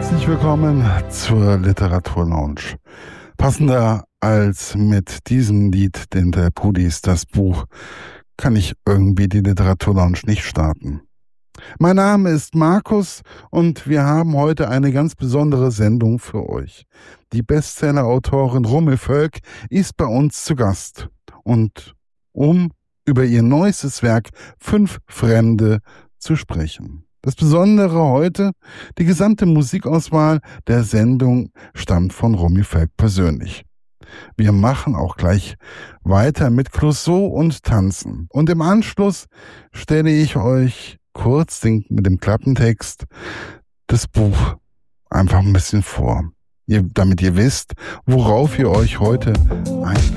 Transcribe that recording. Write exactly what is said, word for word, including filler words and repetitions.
Herzlich willkommen zur Literaturlounge. Passender als mit diesem Lied den der Pudis das Buch kann ich irgendwie die Literaturlounge nicht starten. Mein Name ist Markus und wir haben heute eine ganz besondere Sendung für euch. Die Bestseller-Autorin Romy Völk ist bei uns zu Gast und um über ihr neuestes Werk Fünf Fremde zu sprechen. Das Besondere heute, die gesamte Musikauswahl der Sendung stammt von Romy Völk persönlich. Wir machen auch gleich weiter mit Clouseau und Tanzen. Und im Anschluss stelle ich euch kurz den, mit dem Klappentext das Buch einfach ein bisschen vor, ihr, damit ihr wisst, worauf ihr euch heute einlasst.